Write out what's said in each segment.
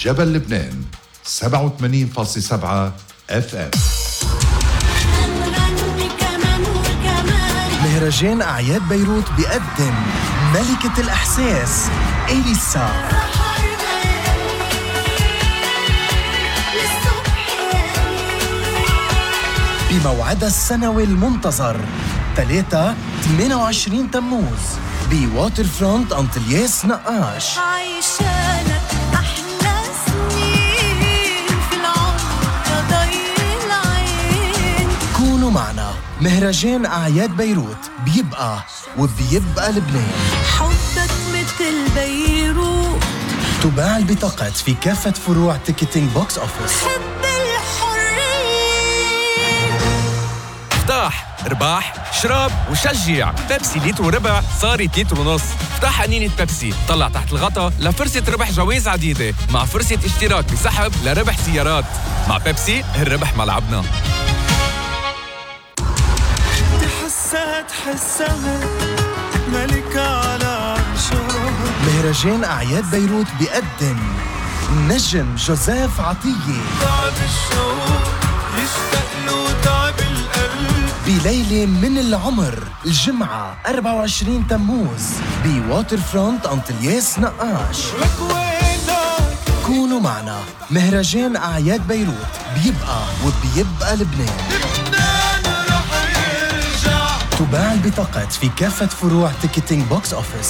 جبل لبنان 87.7 FM. مهرجان أعياد بيروت بيقدم ملكة الإحساس إليسا بموعدها السنوي المنتظر 28 تموز بواتر فرونت أنطلياس نقاش. عايشالك أحلى سنين في العمر ضي العين. كونوا معنا، مهرجان أعياد بيروت بيبقى وبيبقى لبنان. حبك مثل بيروت. تباع البطاقات في كافة فروع تيكتينج بوكس أوفيس. حب الحرية. افتح، ارباح، اشرب وشجع. بيبسي لتر وربع صارت لتر ونص. افتح قنينة بيبسي، طلع تحت الغطا لفرصة ربح جوائز عديدة مع فرصة اشتراك بسحب لربح سيارات. مع بيبسي الربح ملعبنا. تحسها ملكة على عرشها. مهرجان أعياد بيروت بيقدم نجم جوزيف عطية تعب الشوق يشتاق له تعب القلب. بليلة من العمر الجمعة 24 تموز بواتر فرونت أنطلياس نقاش. كونوا معنا، مهرجان أعياد بيروت بيبقى وبيبقى لبنان. تباع البطاقات في كافة فروع تيكتينج بوكس أوفيس.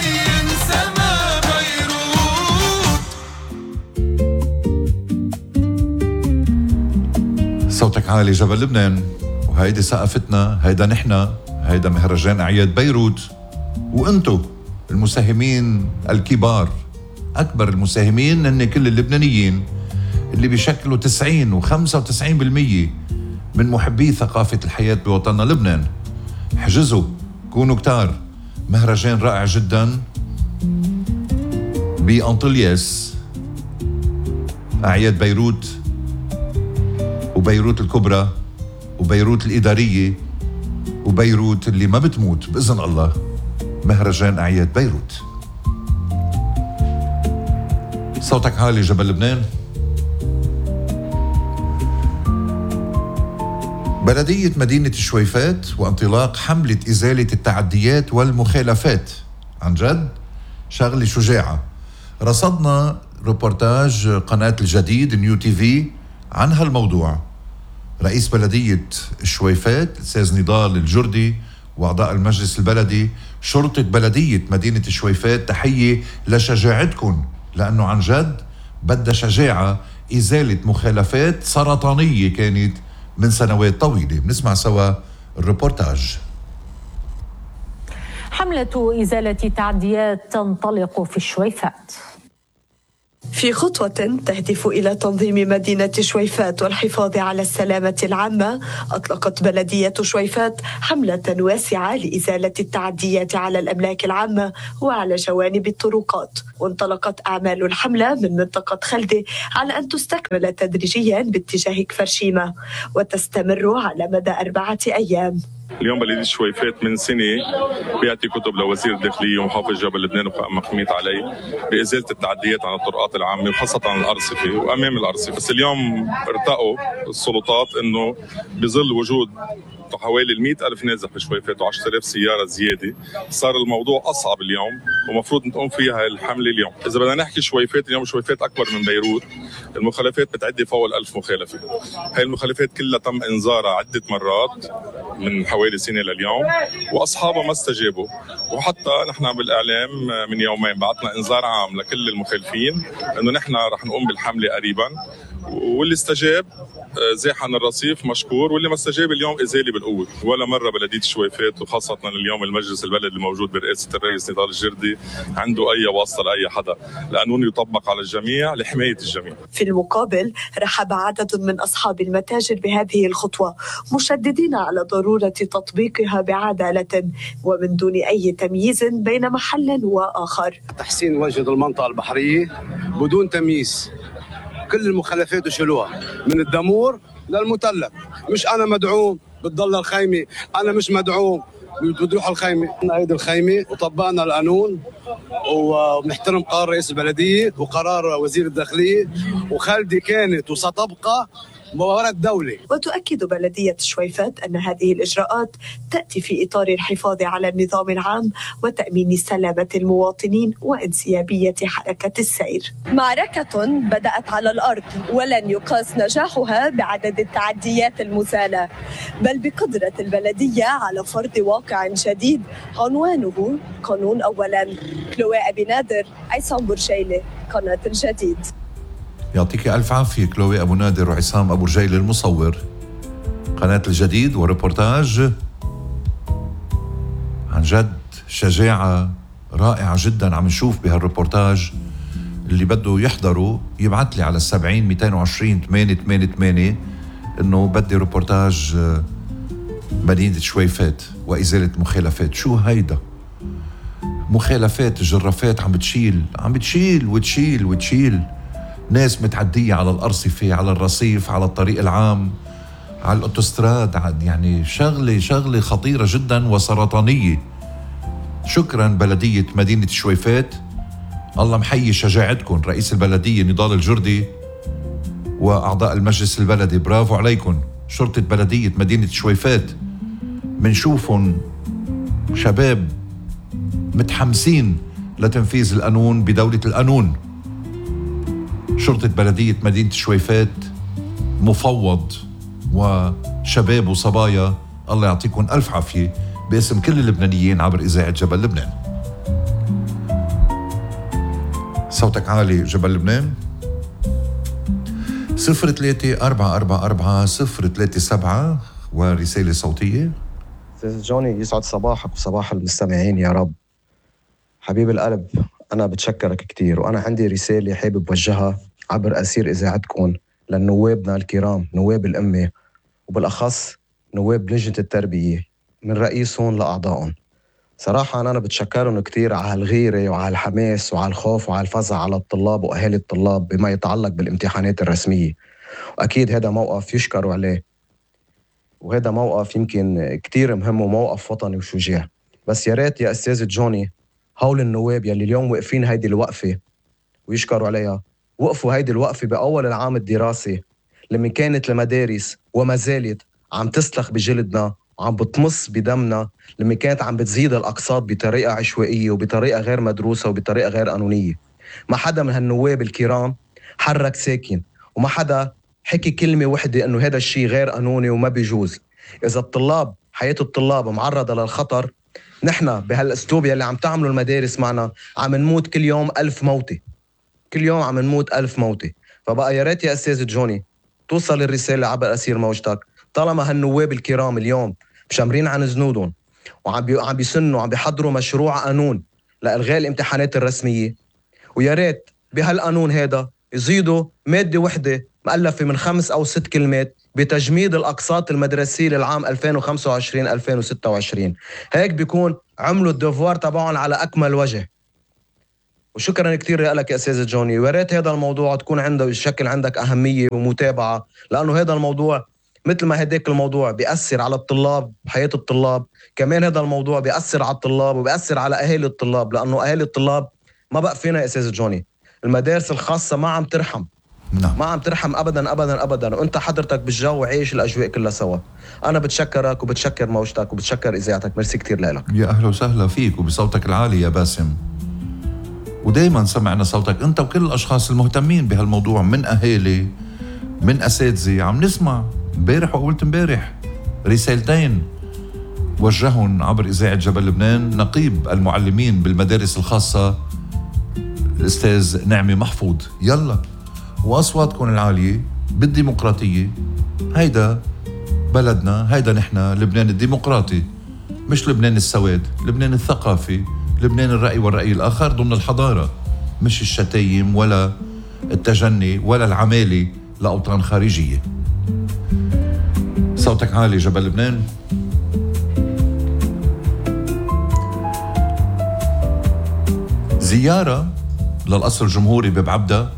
صوتك عالي جبل لبنان، وهيدي سقفتنا، هيدا نحنا، هيدا مهرجان أعياد بيروت. وانتو المساهمين الكبار، أكبر المساهمين هن كل اللبنانيين اللي بيشكلوا 90 و95% من محبي ثقافة الحياة بوطننا لبنان. حجزوا، كونوا كتار. مهرجان رائع جدا بأنطلياس، أعياد بيروت وبيروت الكبرى وبيروت الإدارية وبيروت اللي ما بتموت بإذن الله. مهرجان أعياد بيروت. صوتك عالي جبل لبنان. بلدية مدينة الشويفات وانطلاق حملة إزالة التعديات والمخالفات. عن جد شغلة شجاعة. رصدنا ريبورتاج قناة الجديد نيو تي في عن هالموضوع. رئيس بلدية الشويفات الأستاذ نضال الجردي وأعضاء المجلس البلدي، شرطة بلدية مدينة الشويفات، تحية لشجاعتكم، لأنه عن جد بدها شجاعة. إزالة مخالفات سرطانية كانت من سنوات طويلة. بنسمع سوا الريبورتاج. حملة إزالة التعديات تنطلق في الشويفات. في خطوة تهدف إلى تنظيم مدينة شويفات والحفاظ على السلامة العامة، أطلقت بلدية شويفات حملة واسعة لإزالة التعديات على الأملاك العامة وعلى جوانب الطرقات. وانطلقت أعمال الحملة من منطقة خلدة على أن تستكمل تدريجيا باتجاه كفر شيمة وتستمر على مدى 4 أيام. اليوم بلدية شويفات من سنة بيعطي كتب لوزير الداخلية ومحافظ جبل لبنان ومحمية علي بإزالة التعديات على الطرقات العامة وخاصة عن الأرصفة وأمام الأرصفة. بس اليوم ارتقوا السلطات إنه بظل وجود حوالي 100,000 نازح بشويفات و10,000 سيارة زيادة، صار الموضوع أصعب اليوم ومفروض نقوم فيها الحملة اليوم. إذا بدنا نحكي شويفات، اليوم شويفات أكبر من بيروت. المخالفات بتعدي فوق 1000 مخالفة. هاي المخالفات كلها تم إنذارها عدة مرات من حوالي سنة لليوم وأصحابها ما استجابوا. وحتى نحن بالإعلام من يومين بعتنا إنذار عام لكل المخالفين إنه نحن رح نقوم بالحملة قريبا، واللي استجاب زاح عن الرصيف مشكور، واللي ما استجاب اليوم إزالة بالقوة. ولا مرة بلدية الشويفات وخاصة اليوم المجلس البلدي الموجود برئاسة الرئيس نضال الجردي عنده أي واسطة لأي حدا، لأنه يطبق على الجميع لحماية الجميع. في المقابل رحب عدد من أصحاب المتاجر بهذه الخطوة، مشددين على ضرورة تطبيقها بعدالة ومن دون أي تمييز بين محل وآخر. تحسين وجه المنطقة البحرية بدون تمييز، كل المخالفات وشلوها من الدمور للمتلف. مش أنا مدعوم بتضل الخيمة، أنا مش مدعوم بتروحوا الخيمه، هيدي الخيمه وطبقنا القانون وبنحترم قرار رئيس البلديه وقرار وزير الداخليه، وخالدي كانت وستبقى ورد دولة. وتؤكد بلدية شويفات أن هذه الإجراءات تأتي في إطار الحفاظ على النظام العام وتأمين سلامة المواطنين وانسيابية حركة السير. معركة بدأت على الأرض ولن يقاس نجاحها بعدد التعديات المزالة، بل بقدرة البلدية على فرض واقع جديد عنوانه قانون أولاً. كلوي أبي نادر، عصام برجيلي، قناة الجديد. يعطيك ألف عافية كلوي أبو نادر وعصام أبو رجيل المصور، قناة الجديد، وريبورتاج عن جد شجاعة رائعة جدا. عم نشوف بهالريبورتاج، اللي بده يحضره يبعث لي على 70 220 888 إنه بدي ريبورتاج مدينة شويفات وإزالة مخالفات. شو هيدا؟ مخالفات، جرافات عم بتشيل وتشيل ناس متعدية على الأرصفة، على الرصيف، على الطريق العام، على الأوتوستراد. يعني شغلة خطيرة جدا وسرطانية. شكرا بلدية مدينة شويفات، الله محيي شجاعتكم. رئيس البلدية نضال الجردي وأعضاء المجلس البلدي، برافو عليكم. شرطة بلدية مدينة شويفات، منشوفهم شباب متحمسين لتنفيذ القانون بدولة القانون. شرطة بلدية مدينة شويفات مفوض وشباب وصبايا، الله يعطيكم ألف عافية باسم كل اللبنانيين عبر إذاعة جبل لبنان. صوتك عالي جبل لبنان. 03-444-037 ورسالة صوتية. أستاذ جوني، يسعد صباحك وصباح المستمعين يا رب. حبيب القلب، أنا بتشكرك كتير، وأنا عندي رسالة حابب وجهها عبر أسير إذاعتكم لنوابنا الكرام، نواب الأمة، وبالأخص نواب لجنة التربية، من رئيسهم لأعضائهم. صراحة أنا بتشكرهم كتير على الغيرة وعلى الحماس وعلى الخوف وعلى الفزع على الطلاب وأهالي الطلاب بما يتعلق بالامتحانات الرسمية، وأكيد هذا موقف يشكروا عليه، وهذا موقف يمكن كتير مهم وموقف وطني وشجاع. بس يا ريت يا أستاذ جوني، هول النواب يلي اليوم واقفين هيدي الوقفة ويشكروا عليها، وقفوا هيدي الوقفة بأول العام الدراسي لما كانت المدارس وما زالت عم تسلخ بجلدنا وعم بتمص بدمنا، لما كانت عم بتزيد الأقساط بطريقة عشوائية وبطريقة غير مدروسة وبطريقة غير قانونية. ما حدا من هالنواب الكرام حرك ساكن، وما حدا حكي كلمة وحدة إنه هذا الشيء غير قانوني وما بيجوز. إذا الطلاب، حياة الطلاب معرضة للخطر، نحن بهالأسلوب يلي عم تعملوا المدارس معنا عم نموت كل يوم 1000 موتة، كل يوم عم نموت 1000 موتة. فبقى يا ريت يا أستاذ جوني توصل الرسالة عبر أسير موجتك، طالما هالنواب الكرام اليوم مشمرين عن زنودهم وعم بيسنوا عم بيحضروا مشروع قانون لإلغاء الامتحانات الرسمية، ويا ريت بهالقانون هذا يزيدوا مادة وحدة مؤلفة من 5 أو 6 كلمات بتجميد الأقساط المدرسية للعام 2025-2026. هيك بيكون عملوا الدفوار تبعهم على أكمل وجه. وشكرا كتير لك يا أستاذ جوني، ويا ريت هذا الموضوع تكون عنده بشكل عندك أهمية ومتابعة، لأنه هذا الموضوع مثل ما هداك الموضوع بيأثر على الطلاب بحياة الطلاب، كمان هذا الموضوع بيأثر على الطلاب وبيأثر على أهالي الطلاب، لأنه أهالي الطلاب ما بقى فينا يا أستاذ جوني. المدارس الخاصة ما عم ترحم، ما عم ترحم أبدا أبدا أبدا، وأنت حضرتك بالجو عيش الأجواء كلها سوا. أنا بتشكرك وبتشكر موجتك وبتشكر إذاعتك، ميرسي كتير لك. يا أهلا وسهلا فيك وبصوتك العالي يا باسم، ودايما سمعنا صوتك أنت وكل الأشخاص المهتمين بهالموضوع، من أهالي من أساتذة. عم نسمع امبارح وقلت امبارح رسالتين وجههم عبر إذاعة جبل لبنان نقيب المعلمين بالمدارس الخاصة الأستاذ نعمي محفوظ. يلا، وأصواتكم العالية بالديمقراطية، هيدا بلدنا، هيدا نحن لبنان الديمقراطي، مش لبنان السواد، لبنان الثقافي، لبنان الرأي والرأي الآخر ضمن الحضارة، مش الشتايم ولا التجني ولا العمالة لأوطان خارجية. صوتك عالي جبل لبنان. زيارة للقصر الجمهوري ببعبدة،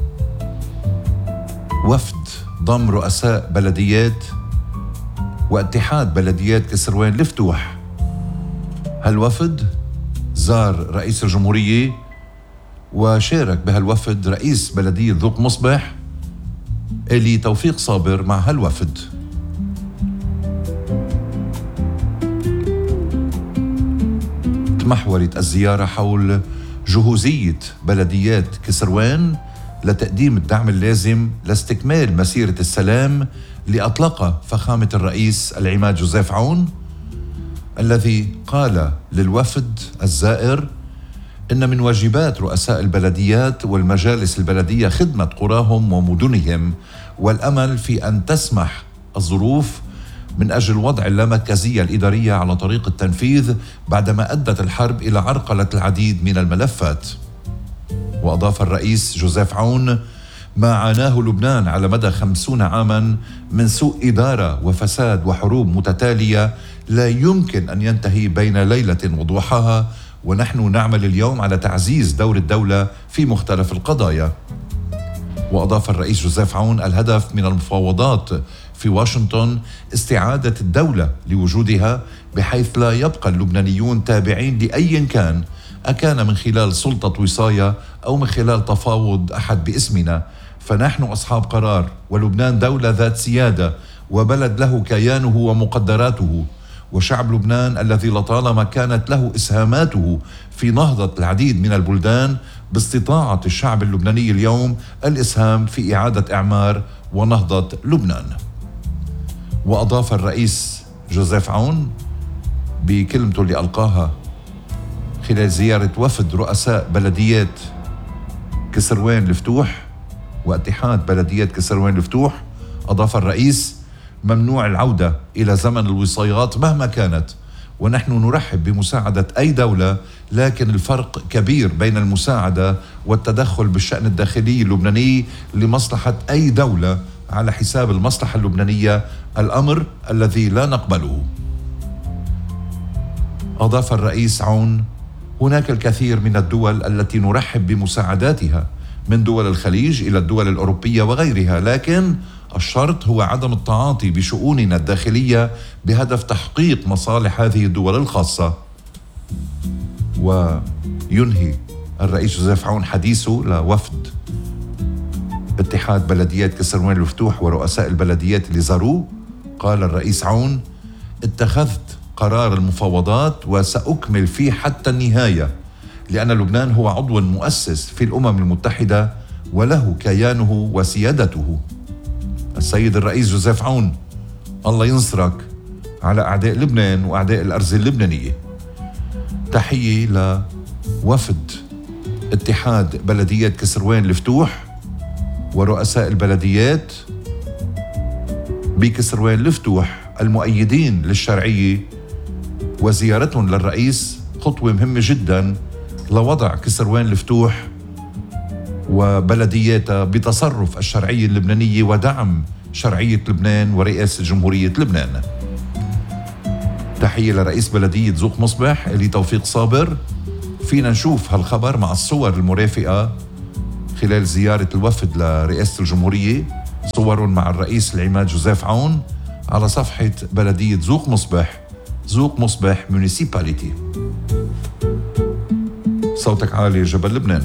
وفد ضم رؤساء بلديات واتحاد بلديات كسروان الفتوح هالوفد زار رئيس الجمهورية وشارك بهالوفد رئيس بلدية ذوق مصبح إلي توفيق صابر مع هالوفد. تمحورت الزيارة حول جهوزية بلديات كسروان لتقديم الدعم اللازم لاستكمال مسيرة السلام اللي أطلقها فخامة الرئيس العماد جوزيف عون، الذي قال للوفد الزائر إن من واجبات رؤساء البلديات والمجالس البلدية خدمة قراهم ومدنهم، والأمل في أن تسمح الظروف من أجل وضع اللامركزية الإدارية على طريق التنفيذ بعدما أدت الحرب إلى عرقلة العديد من الملفات. وأضاف الرئيس جوزيف عون: ما عاناه لبنان على مدى 50 عاما من سوء إدارة وفساد وحروب متتالية لا يمكن أن ينتهي بين ليلة وضحاها، ونحن نعمل اليوم على تعزيز دور الدولة في مختلف القضايا. وأضاف الرئيس جوزيف عون: الهدف من المفاوضات في واشنطن استعادة الدولة لوجودها، بحيث لا يبقى اللبنانيون تابعين لأي كان، أكان من خلال سلطة وصاية أو من خلال تفاوض أحد باسمنا، فنحن أصحاب قرار، ولبنان دولة ذات سيادة وبلد له كيانه ومقدراته، وشعب لبنان الذي لطالما كانت له إسهاماته في نهضة العديد من البلدان، باستطاعة الشعب اللبناني اليوم الإسهام في إعادة إعمار ونهضة لبنان. وأضاف الرئيس جوزيف عون بكلمته اللي ألقاها خلال زيارة وفد رؤساء بلديات كسروان الفتوح واتحاد بلديات كسروان الفتوح، أضاف الرئيس: ممنوع العودة إلى زمن الوصايات مهما كانت، ونحن نرحب بمساعدة أي دولة، لكن الفرق كبير بين المساعدة والتدخل بالشأن الداخلي اللبناني لمصلحة أي دولة على حساب المصلحة اللبنانية، الأمر الذي لا نقبله. أضاف الرئيس عون: هناك الكثير من الدول التي نرحب بمساعداتها، من دول الخليج إلى الدول الأوروبية وغيرها، لكن الشرط هو عدم التعاطي بشؤوننا الداخلية بهدف تحقيق مصالح هذه الدول الخاصة. وينهي الرئيس جوزيف عون حديثه لوفد اتحاد بلديات كسروان الفتوح ورؤساء البلديات اللي زاروه. قال الرئيس عون: اتخذت قرار المفاوضات وسأكمل فيه حتى النهاية، لأن لبنان هو عضو مؤسس في الأمم المتحدة وله كيانه وسيادته. السيد الرئيس جوزيف عون، الله ينصرك على أعداء لبنان وأعداء الأرض اللبنانية. تحية لوفد اتحاد بلديات كسروان الفتوح ورؤساء البلديات بكسروان الفتوح المؤيدين للشرعية، وزيارتهم للرئيس خطوة مهمة جدا لوضع كسروان الفتوح وبلدياتها بتصرف الشرعية اللبنانية ودعم شرعية لبنان ورئاسة جمهورية لبنان. تحية لرئيس بلدية ذوق مصبح إلي توفيق صابر. فينا نشوف هالخبر مع الصور المرافقة خلال زيارة الوفد لرئاسة الجمهورية، صور مع الرئيس العماد جوزيف عون على صفحة بلدية ذوق مصبح، ذوق مصبح مونيسيباليتي. صوتك عالي جبل لبنان.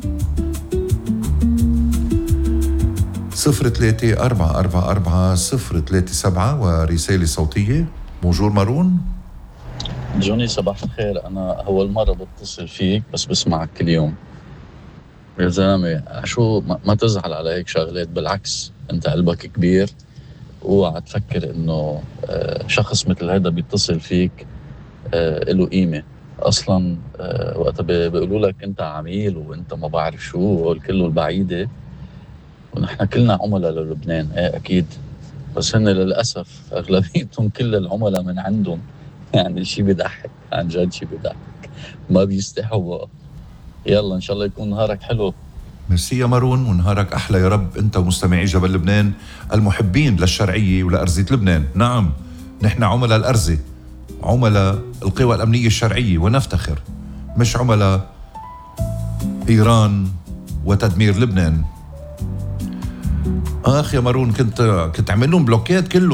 03-444-037 ورسالة صوتية. بونجور مارون. جوني صباح الخير، أنا أول مرة بتصل فيك بس بسمعك كل يوم يا زلمة. شو ما تزعل على هيك شغلات، بالعكس أنت قلبك كبير، اوعى تفكر إنه شخص مثل هذا بيتصل فيك له قيمة أصلا. وقت بيقولوا لك أنت عميل وأنت ما بعرف شو والكل البعيدة، ونحن كلنا عملاء للبنان أكيد، بس هن للأسف أغلبيتهم كل العملاء من عندهم. يعني شي بيضحك، عن جد شي بيضحك، ما بيستحوا. يلا إن شاء الله يكون نهارك حلو. ميرسي يا مارون، ونهارك أحلى يا رب أنت ومستمعي جبل لبنان المحبين للشرعية ولأرزة لبنان. نعم، نحن عملاء الأرزة، عملاء القوى الأمنية الشرعية، ونفتخر، مش عملاء إيران وتدمير لبنان. يا مارون، كنت عمل لهم بلوكات كلهم،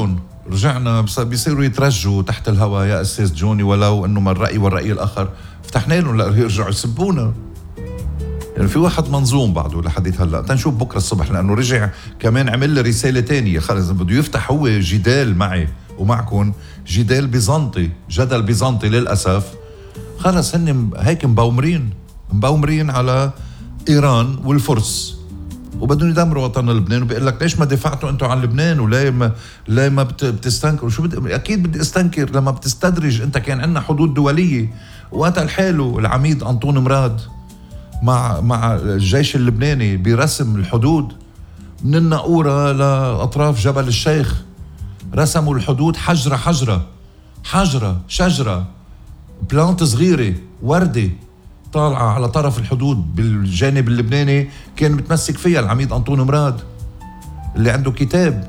رجعنا بيصيروا يترجوا تحت الهواء يا أستاذ جوني، ولو أنه من رأي والرأي الآخر فتحنا لهم يرجعوا يسبونا. يعني في واحد منظوم بعده لحديت هلا، تنشوف بكره الصبح، لانه رجع كمان عمل لي رساله تانية، خلص بده يفتح هو جدال معي ومعكم، جدال بيزنطي، جدل بيزنطي للاسف. خلص هن هيك مبومرين على ايران والفرس، وبدهم يدمروا وطن لبنان، وبيقول لك ليش ما دفعتوا انتم عن لبنان، ولا ما بتستنكروا. شو اكيد بدي استنكر لما بتستدرج. انت كان عندنا حدود دوليه وقتل حاله العميد أنطون مراد مع الجيش اللبناني برسم الحدود من الناقورة لأطراف جبل الشيخ. رسموا الحدود حجرة شجرة بلانت صغيرة وردة طالعة على طرف الحدود بالجانب اللبناني، كان متمسك فيها العميد أنطون مراد اللي عنده كتاب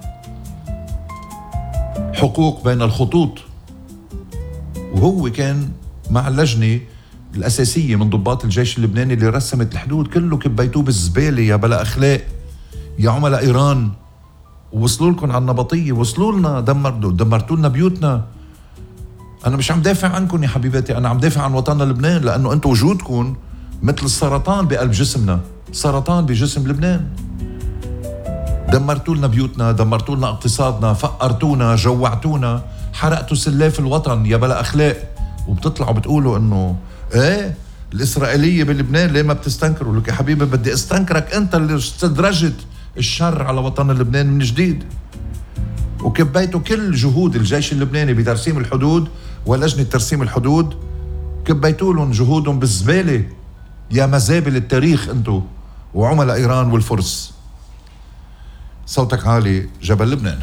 حقوق بين الخطوط، وهو كان مع اللجنة الأساسية من ضباط الجيش اللبناني اللي رسمت الحدود. كله كبيتوه بالزبالة يا بلا أخلاق يا عملاء إيران، ووصلوا لكم على النبطية، وصلوا لنا، دمرتوا لنا بيوتنا. أنا مش عم دافع عنكم يا حبيباتي، أنا عم دافع عن وطننا لبنان، لأنه أنتم وجودكم مثل السرطان بقلب جسمنا، سرطان بجسم لبنان. دمرتوا لنا بيوتنا، دمرتوا لنا اقتصادنا، فقرتونا، جوعتونا، حرقتوا سلاف الوطن يا بلا أخلاق. وبتطلعوا بتقولوا إنه إيه الإسرائيلية بلبنان ليه ما بتستنكروا؟ لك يا حبيبي بدي استنكرك أنت اللي استدرجت الشر على وطن لبنان من جديد، وكبيتوا كل جهود الجيش اللبناني بترسيم الحدود ولجنة ترسيم الحدود، كبيتوا لهم جهودهم بالزبالة يا مزابل التاريخ أنتو وعملاء إيران والفرس. صوتك عالي جبل لبنان.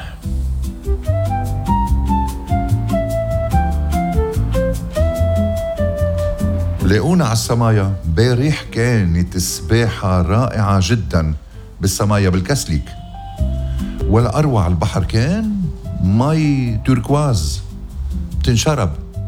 لاقونا على السمايا امبارح، كانت سباحة رائعة جدا بالسمايا بالكسليك، والأروع البحر كان مي توركواز بتنشرب.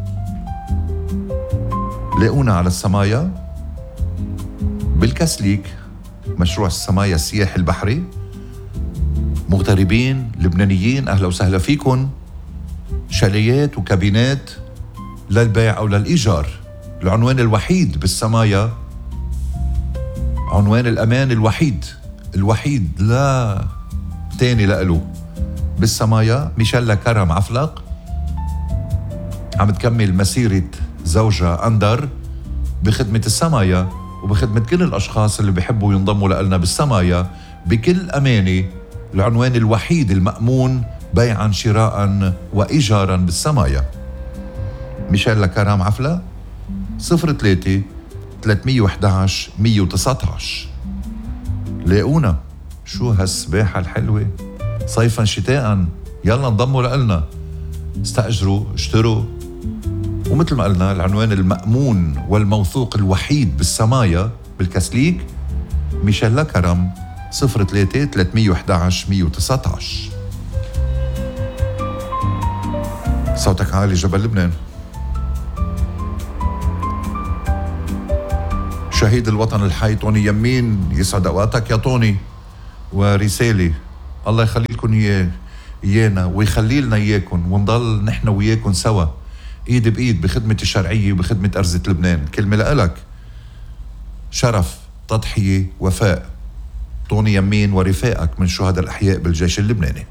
لاقونا على السمايا بالكسليك، مشروع السمايا السياحي البحري. مغتربين لبنانيين أهلا وسهلا فيكن، شاليات وكابينات للبيع أو للإيجار. العنوان الوحيد بالسمايا، عنوان الأمان الوحيد لا تاني لألو بالسمايا. ميشيلا كرم عفلق عم تكمل مسيرة زوجها أندر بخدمة السمايا وبخدمة كل الأشخاص اللي بيحبوا ينضموا لنا بالسمايا بكل أمانة. العنوان الوحيد المأمون بيعا شراء وإيجارا بالسمايا. ميشيلا كرم عفلق 03 311 119. لاقونا. شو هالسباحة الحلوة، صيفا شتاء، يلا انضموا لنا، استأجروا، اشتروا. ومثل ما قلنا العنوان المأمون والموثوق الوحيد بالسمايا بالكسليك، ميشيلا كرم 03 311 119. صوتك عالي جبل لبنان. شهيد الوطن الحي طوني يمين، يسعد اوقاتك يا طوني. ورسالة الله يخلي لكم ايانا ويخلي لنا اياكم، ونضل نحن وياكم سوا ايد بايد بخدمة الشرعية وبخدمة أرزة لبنان. كلمة لك، شرف، تضحية، وفاء. طوني يمين ورفاقك من شهداء الأحياء بالجيش اللبناني.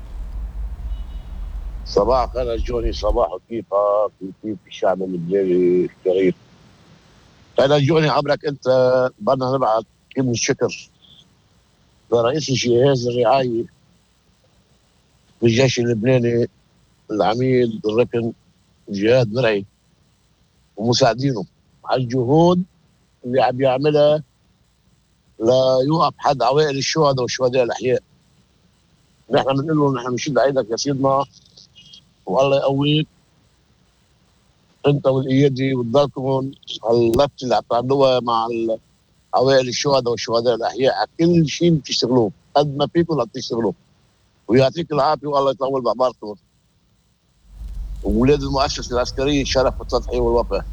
صباح الخير جوني، صباح كيفك وكيف الشعب اللبناني الكريم. أنا جوني عبرك أنت بدنا نبعث كلمة الشكر لرئيس جهاز الرعاية بالجيش اللبناني العميد الركن جهاد مرعي ومساعدينه على الجهود اللي عم يعملها ليوقف حد عوائل الشهداء والشهداء الأحياء. نحن بنقول له نحن بنشد ايدك يا سيدنا والله يقويك انت والايادي وتضلكم هاللفت اللي عم تعملوها مع عوائل الشهداء والشهداء الاحياء على كل شيء بتشتغلوه قد ما فيكم عم تشتغلوه، ويعطيك العافيه والله يطول بعمركم. وولاد المؤسسه العسكريه الشرف والتضحيه والوفاء.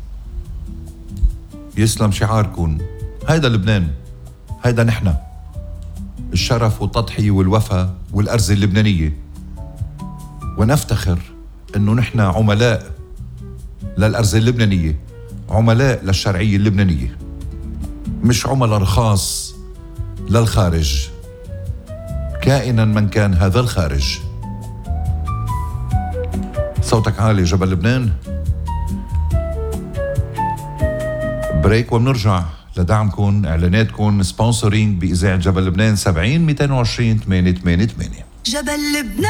يسلم شعاركم. هيدا لبنان، هيدا نحن، الشرف والتضحيه والوفاء والارزه اللبنانيه. ونفتخر انه نحن عملاء للأرزة اللبنانية، عملاء للشرعية اللبنانية، مش عملاء رخاص للخارج كائنا من كان هذا الخارج. صوتك عالي جبل لبنان. بريك وبنرجع لدعمكم، اعلاناتكم، سبونسرينج بإذاعة جبل لبنان. 70 220 888. جبل لبنان.